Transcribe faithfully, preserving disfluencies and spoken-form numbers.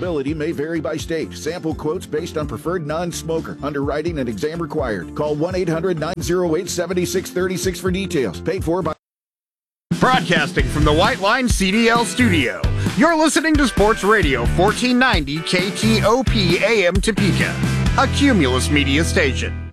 Eligibility may vary by state. Sample quotes based on preferred non-smoker. Underwriting and exam required. Call one eight hundred nine oh eight seven six three six for details. Paid for by... Broadcasting from the White Line C D L studio, you're listening to Sports Radio fourteen ninety K T O P A M Topeka, a Cumulus Media station.